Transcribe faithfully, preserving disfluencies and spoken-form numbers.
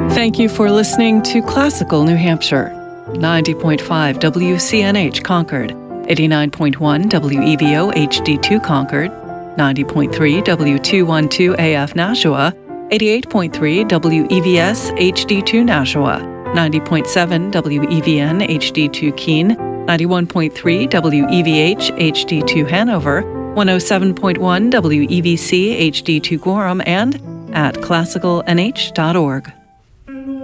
Thank you for listening to Classical New Hampshire. ninety point five W C N H Concord, eighty-nine point one W E V O H D two Concord, ninety point three W two twelve A F Nashua, eighty-eight point three W E V S H D two Nashua, ninety point seven W E V N H D two Keene, ninety-one point three W E V H H D two Hanover, one oh seven point one W E V C H D two Gorham, and at classical N H dot org.